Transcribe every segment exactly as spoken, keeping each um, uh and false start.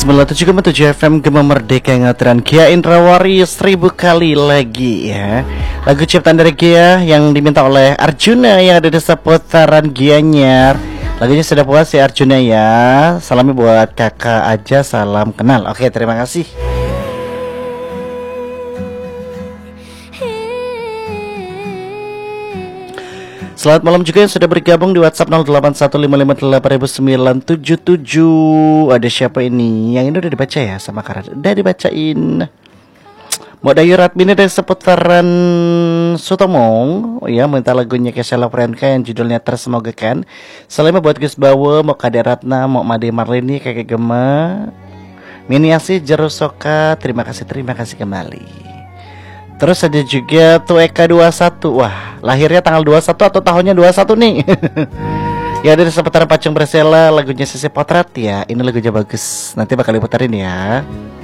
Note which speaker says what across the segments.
Speaker 1: sembilan puluh tujuh koma tujuh F M Gema Merdeka Ngaturan Gia Indrawari seribu kali lagi ya. Lagu ciptaan dari Gia yang diminta oleh Arjuna yang ada di seputaran Gianyar. Lagunya sudah puas ya Arjuna ya. Salamnya buat kakak aja, salam kenal. Oke, terima kasih. Selamat malam juga yang sudah bergabung di WhatsApp nol delapan satu lima lima delapan sembilan tujuh tujuh. Ada siapa ini? Yang ini udah dibaca ya sama Karat. Udah dibacain. Modayu Ratmini dari seputaran Sutomong. Oh ya, minta lagunya Kesela Frenka yang judulnya Tersemogakan. Salamnya buat Gus Bawo, mau Kade Ratna, mau Made Marlini, Kakek Gema, Miniasi Jerusoka. Terima kasih, terima kasih kembali. Terus ada juga Tueka dua puluh satu. Wah, lahirnya tanggal dua puluh satu atau tahunnya dua puluh satu nih. Ya dari seputaran Pacung Bersela, lagunya Sisi Potret ya. Ini lagunya bagus. Nanti bakal diputarin ya.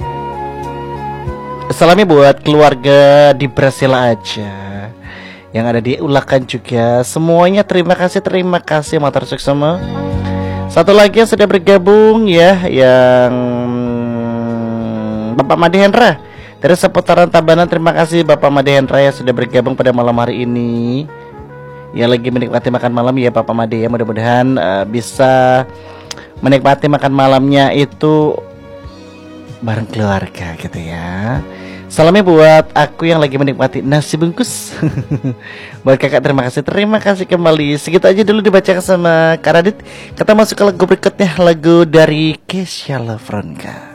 Speaker 1: Salamnya buat keluarga di Bersela aja. Yang ada di Ulakan juga. Semuanya terima kasih, terima kasih motor sukses semua. Satu lagi yang sudah bergabung ya, yang Bapak Made Hendra dari seputaran Tabanan. Terima kasih Bapak Made Hendra yang sudah bergabung pada malam hari ini. Ya lagi menikmati makan malam ya Bapak Made ya. Mudah-mudahan uh, bisa menikmati makan malamnya itu bareng keluarga gitu ya. Salamnya buat aku yang lagi menikmati nasi bungkus. Buat kakak terima kasih, terima kasih kembali. Segitu aja dulu dibacakan sama Kak Radit. Kita masuk ke lagu berikutnya, lagu dari Kesha Lafronka.